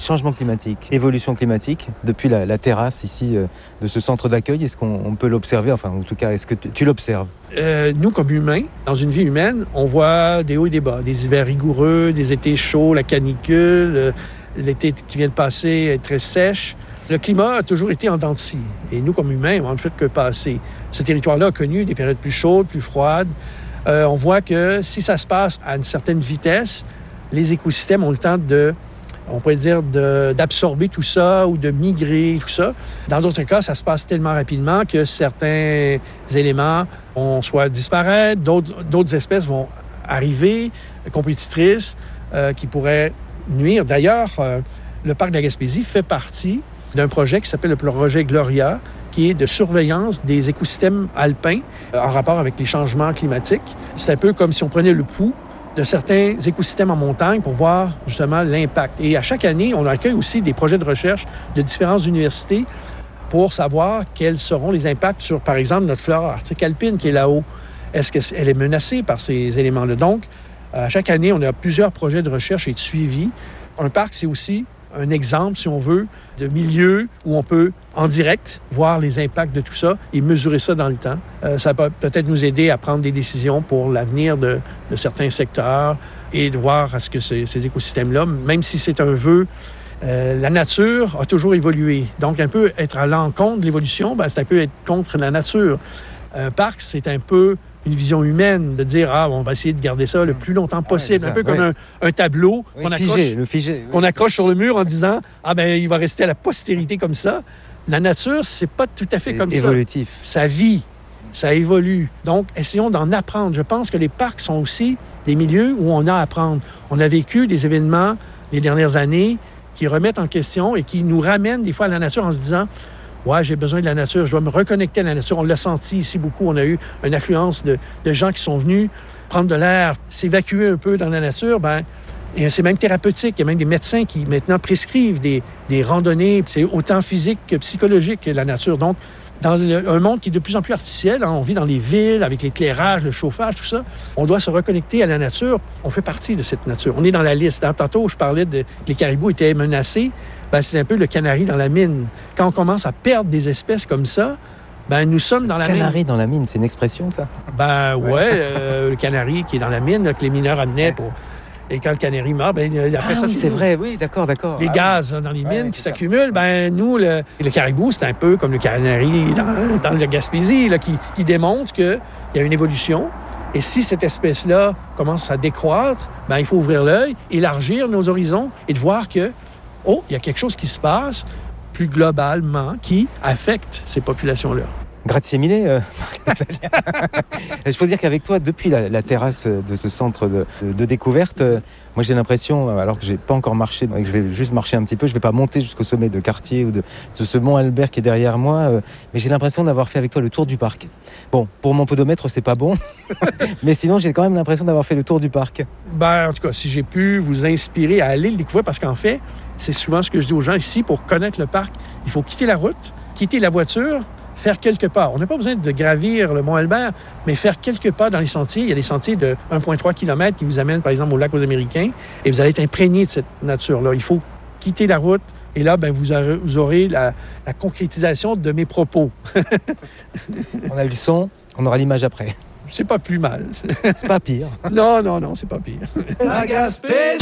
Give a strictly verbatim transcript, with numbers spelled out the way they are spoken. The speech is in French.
changement climatique, évolution climatique, depuis la, la terrasse ici euh, de ce centre d'accueil, est-ce qu'on on peut l'observer? Enfin, en tout cas, est-ce que tu, tu l'observes? Euh, nous, comme humains, dans une vie humaine, on voit des hauts et des bas, des hivers rigoureux, des étés chauds, la canicule, euh, l'été qui vient de passer est très sèche. Le climat a toujours été en dents de scie. Et nous, comme humains, on ne fait que passer. Ce territoire-là a connu des périodes plus chaudes, plus froides. Euh, on voit que si ça se passe à une certaine vitesse, les écosystèmes ont le temps de, on pourrait dire, de, d'absorber tout ça ou de migrer, tout ça. Dans d'autres cas, ça se passe tellement rapidement que certains éléments vont soit disparaître, d'autres, d'autres espèces vont arriver, compétitrices, euh, qui pourraient nuire. D'ailleurs, euh, le parc de la Gaspésie fait partie d'un projet qui s'appelle le projet Gloria, qui est de surveillance des écosystèmes alpins euh, en rapport avec les changements climatiques. C'est un peu comme si on prenait le pouls de certains écosystèmes en montagne pour voir justement l'impact. Et à chaque année, on accueille aussi des projets de recherche de différentes universités pour savoir quels seront les impacts sur, par exemple, notre flore arctique alpine qui est là-haut. Est-ce qu'elle est menacée par ces éléments-là? Donc, à chaque année, on a plusieurs projets de recherche et de suivi. Un parc, c'est aussi un exemple, si on veut, de milieu où on peut, en direct, voir les impacts de tout ça et mesurer ça dans le temps. Euh, ça peut peut-être nous aider à prendre des décisions pour l'avenir de, de certains secteurs et de voir à ce que ces, ces écosystèmes-là, même si c'est un vœu, euh, la nature a toujours évolué. Donc, un peu être à l'encontre de l'évolution, ben, c'est un peu être contre la nature. Un parc, c'est un peu une vision humaine, de dire, ah, on va essayer de garder ça le plus longtemps possible. Ouais, un peu comme ouais. un, un tableau oui, qu'on, figé, accroche, le figé, oui, qu'on accroche sur le mur en disant, ah, ben il va rester à la postérité comme ça. La nature, c'est pas tout à fait comme évolutif. ça. Ça vit, ça évolue. Donc, essayons d'en apprendre. Je pense que les parcs sont aussi des milieux où on a à apprendre. On a vécu des événements les dernières années qui remettent en question et qui nous ramènent des fois à la nature en se disant, ouais, j'ai besoin de la nature, je dois me reconnecter à la nature. On l'a senti ici beaucoup. On a eu une affluence de, de gens qui sont venus prendre de l'air, s'évacuer un peu dans la nature. Ben, et c'est même thérapeutique. Il y a même des médecins qui maintenant prescrivent des, des randonnées. C'est autant physique que psychologique que la nature. Donc, dans un monde qui est de plus en plus artificiel, hein, on vit dans les villes avec l'éclairage, le chauffage, tout ça. On doit se reconnecter à la nature. On fait partie de cette nature. On est dans la liste. Hein. Tantôt, je parlais de, que les caribous étaient menacés. Ben, c'est un peu le canari dans la mine. Quand on commence à perdre des espèces comme ça, ben, nous sommes dans la canari mine. Canari dans la mine, c'est une expression, ça? Ben ouais, ouais euh, le canari qui est dans la mine, là, que les mineurs amenaient pour... Et quand le canari meurt, ben, après ah, ça, oui, c'est, c'est vrai, oui, d'accord, d'accord. Les ah, gaz oui. hein, dans les mines ouais, qui s'accumulent, ben nous, le, le caribou, c'est un peu comme le canari dans, dans la Gaspésie, là, qui, qui démontre qu'il y a une évolution. Et si cette espèce-là commence à décroître, ben il faut ouvrir l'œil, élargir nos horizons et de voir que oh, il y a quelque chose qui se passe plus globalement qui affecte ces populations-là. Grazie mille, euh, il faut dire qu'avec toi, depuis la, la terrasse de ce centre de, de, de découverte, euh, moi j'ai l'impression, alors que j'ai pas encore marché, et que je vais juste marcher un petit peu, je vais pas monter jusqu'au sommet de Cartier ou de, de ce mont Albert qui est derrière moi, euh, mais j'ai l'impression d'avoir fait avec toi le tour du parc. Bon, pour mon podomètre, c'est pas bon, mais sinon j'ai quand même l'impression d'avoir fait le tour du parc. Ben, en tout cas, si j'ai pu vous inspirer à aller le découvrir, parce qu'en fait, c'est souvent ce que je dis aux gens ici, pour connaître le parc, il faut quitter la route, quitter la voiture, faire quelques pas. On n'a pas besoin de gravir le mont Albert, mais faire quelques pas dans les sentiers. Il y a des sentiers de un virgule trois kilomètres qui vous amènent, par exemple, au lac aux Américains, et vous allez être imprégné de cette nature-là. Il faut quitter la route, et là, ben, vous aurez, vous aurez la, la concrétisation de mes propos. On a eu le son, on aura l'image après. C'est pas plus mal. C'est pas pire. Non, non, non, c'est pas pire. La Gaspésie!